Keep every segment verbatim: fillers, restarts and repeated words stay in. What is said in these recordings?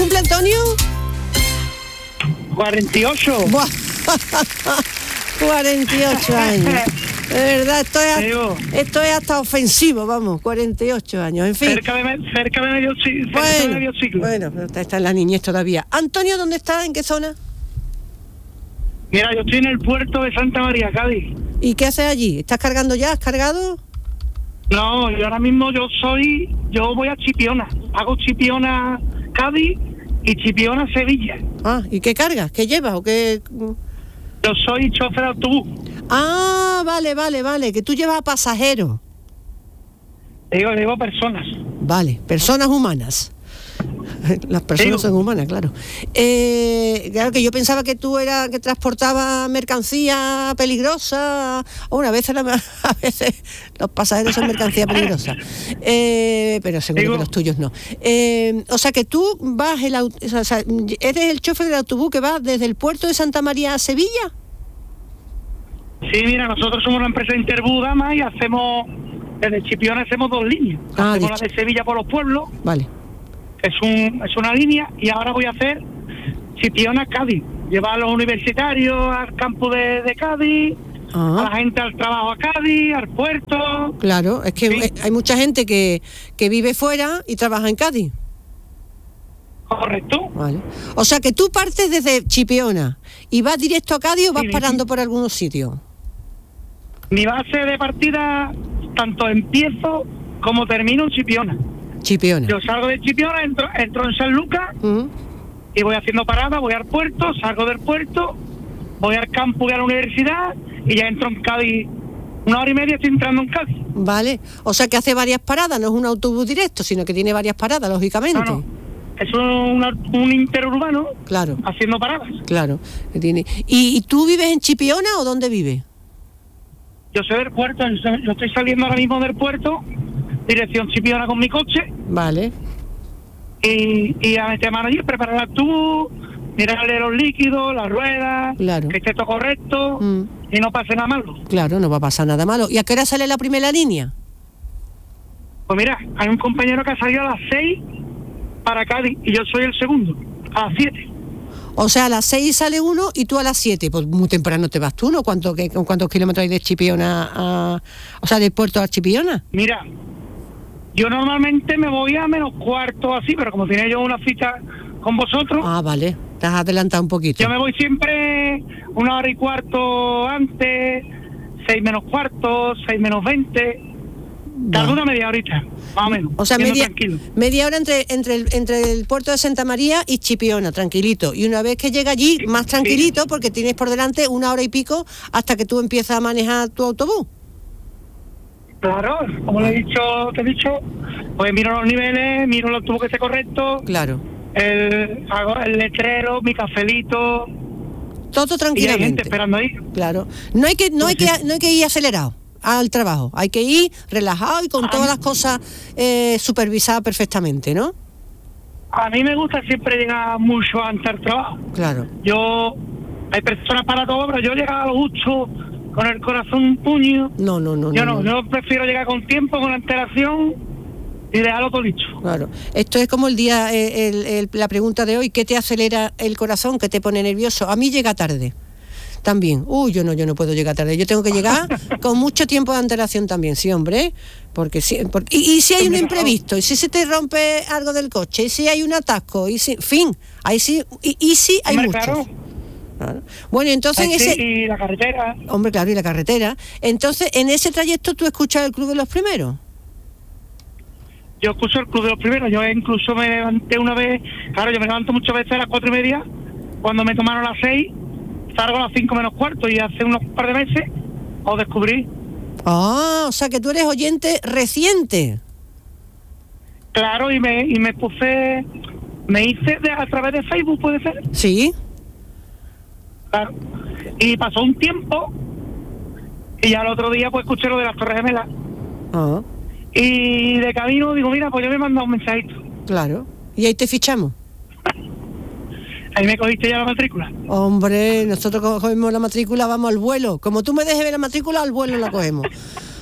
cumple Antonio? cuarenta y ocho. Buah. cuarenta y ocho años. De verdad, esto es, esto es hasta ofensivo, vamos, cuarenta y ocho años, en fin. Cerca de, cerca de medio, cerca bueno, de medio ciclo. Bueno, pero está, está en la niñez todavía. Antonio, ¿dónde está? ¿En qué zona? Mira, yo estoy en el puerto de Santa María, Cádiz. ¿Y qué haces allí? ¿Estás cargando ya? ¿Has cargado? No, yo ahora mismo yo soy, yo voy a Chipiona. Hago Chipiona Cádiz y Chipiona Sevilla. Ah, ¿y qué cargas? ¿Qué llevas o qué...? Yo soy chofer de autobús. Ah, vale, vale, vale, que tú llevas a pasajeros. Digo, digo personas. Vale, personas humanas. Las personas Digo. son humanas, claro. Eh, claro que yo pensaba que tú eras que transportabas mercancía peligrosa. O una vez, a veces los pasajeros son mercancía peligrosa. Eh, pero seguro Digo. que los tuyos no. Eh, o sea que tú vas el aut- o sea, eres el chofer del autobús que va desde el puerto de Santa María a Sevilla. Sí, mira, nosotros somos una empresa Interbus Dama y hacemos, desde Chipiona hacemos dos líneas. Ah, hacemos de la de Sevilla por los pueblos, Vale. es un es una línea, y ahora voy a hacer Chipiona Cádiz. Llevar a los universitarios al campus de, de Cádiz, Ah. a la gente al trabajo a Cádiz, al puerto. Claro, es que Sí. eh, hay mucha gente que, que vive fuera y trabaja en Cádiz. Correcto. Vale. O sea que tú partes desde Chipiona y vas directo a Cádiz o vas Sí, sí. parando por algunos sitios. Mi base de partida, tanto empiezo como termino en Chipiona. Chipiona. Yo salgo de Chipiona, entro, entro en San Lucas Ujú. y voy haciendo parada, voy al puerto, salgo del puerto, voy al campus, voy a la universidad y ya entro en Cádiz. Una hora y media estoy entrando en Cádiz. Vale. O sea que hace varias paradas, no es un autobús directo, sino que tiene varias paradas, lógicamente. No, no. Es un, un interurbano Claro, haciendo paradas. claro. Que tiene. ¿Y, ¿Y tú vives en Chipiona o dónde vives? Yo soy del puerto, yo soy- yo estoy saliendo ahora mismo del puerto, dirección Chipiona con mi coche, Vale. y, y a meter mano allí, preparar el tubo, mirarle los líquidos, las ruedas, Claro. que esté todo correcto Mm. y no pase nada malo. Claro, no va a pasar nada malo. ¿Y a qué hora sale la primera línea? Pues mira, hay un compañero que ha salido a las seis para Cádiz y yo soy el segundo, a las siete. O sea, a las seis sale uno y tú a las siete. Pues muy temprano te vas tú, ¿no? ¿Cuánto, qué, ¿Cuántos kilómetros hay de Chipiona a... O sea, del puerto a Chipiona? Mira, yo normalmente me voy a menos cuarto así, pero como tenía yo una cita con vosotros, Ah, vale. Te has adelantado un poquito. yo me voy siempre una hora y cuarto antes, seis menos cuarto, seis menos veinte, tarda Va. una media horita, más o menos. O sea, yendo media, tranquilo. media hora entre, entre, el, entre el puerto de Santa María y Chipiona, tranquilito. Y una vez que llega allí, Sí, más sí. tranquilito, porque tienes por delante una hora y pico hasta que tú empiezas a manejar tu autobús. Claro, como le he dicho, te he dicho, pues miro los niveles, miro los tubos que esté correcto, Claro. el, hago el letrero, mi cafelito, Todo y hay gente tranquilamente. esperando ahí. Claro. No hay que, no hay que, no hay que ir acelerado al trabajo. Hay que ir relajado y con todas las cosas eh, supervisadas perfectamente, ¿no? A mí me gusta siempre llegar mucho antes al trabajo. Claro. Yo, hay personas para todo, pero yo llegaba a lo justo, con el corazón un puño. No, no, no. Yo no, yo prefiero llegar con tiempo, con antelación y dejarlo todo listo. Claro. Esto es como el día, eh, el- el- la pregunta de hoy, ¿qué te acelera el corazón? ¿Qué te pone nervioso? A mí llega tarde. También. Uy, yo no, yo no puedo llegar tarde. Yo tengo que llegar con mucho tiempo de antelación también, sí, hombre. Porque sí, porque, y, y si hay un imprevisto, y si se te rompe algo del coche, y si hay un atasco, y si, fin, ahí sí, y, y sí hay Hombre, muchos. claro. Claro. Bueno, entonces en Ay, sí, ese, y la carretera. hombre, claro, y la carretera. Entonces, en ese trayecto tú escuchas el Club de los Primeros. Yo escucho el club de los primeros. Yo incluso me levanté una vez, claro, yo me levanto muchas veces a las cuatro y media, cuando me tomaron las seis, salgo a las cinco menos cuarto, y hace unos par de meses os descubrí. Ah, o sea que tú eres oyente reciente. Claro, y me y me puse, me hice de, a través de Facebook, puede ser. Sí. Claro. Y pasó un tiempo y ya el otro día pues escuché lo de las Torres Gemelas. Ah, Y de camino digo, mira, pues yo me he mandado un mensajito. claro. Y ahí te fichamos. Ahí me cogiste ya la matrícula. Hombre, nosotros cogemos la matrícula, vamos al vuelo. Como tú me dejes ver la matrícula, al vuelo la cogemos.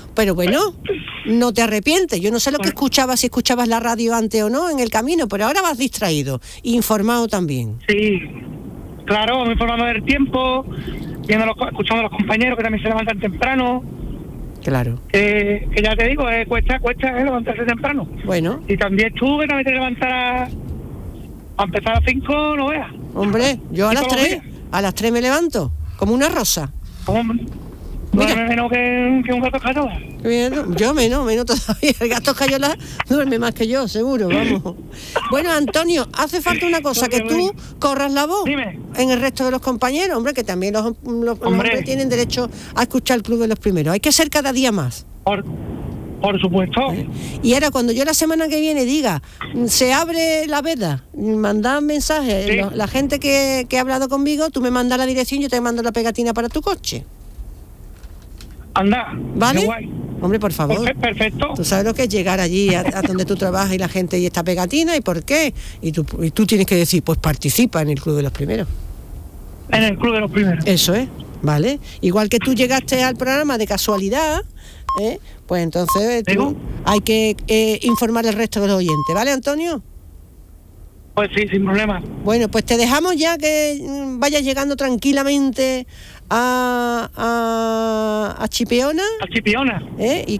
Pero bueno, no te arrepientes. Yo no sé lo que escuchabas, si escuchabas la radio antes o no en el camino, pero ahora vas distraído, informado también. Sí, claro, me informando del tiempo, viendo los, escuchando a los compañeros que también se levantan temprano. Claro. Eh, que ya te digo, eh, cuesta, cuesta eh, levantarse temprano. Bueno. Y también tú, que también te levantarás a empezar a las cinco, no veas. Hombre, yo a las tres, a las tres me levanto, como una rosa. Hombre, duerme menos que, que un gato escayola. Yo menos, menos todavía. El gato escayola duerme más que yo, seguro, vamos. Bueno, Antonio, hace falta una cosa, que tú corras la voz. Dime. En el resto de los compañeros, hombre, que también los, los, los hombres tienen derecho a escuchar el Club de los Primeros. Hay que ser cada día más. Por, por supuesto. ¿Eh? Y ahora, cuando yo la semana que viene diga, se abre la veda, mandad mensajes, Sí. lo- la gente que, que ha hablado conmigo, tú me mandas la dirección, yo te mando la pegatina para tu coche. Anda. ¿Vale? Qué guay. Hombre, por favor. Perfe- Perfecto. Tú sabes lo que es llegar allí a, a donde tú trabajas y la gente y esta pegatina y por qué. Y tú, y tú tienes que decir, pues participa en el Club de los Primeros. En el Club de los Primeros. Eso es, ¿vale? Igual que tú llegaste al programa de casualidad, ¿eh? Pues entonces tú, ¿Digo? hay que eh, informar al resto de los oyentes, ¿vale, Antonio? Pues sí, sin problema. Bueno, pues te dejamos ya que mm, vayas llegando tranquilamente a, a, a Chipiona, A Chipiona. ¿eh? Y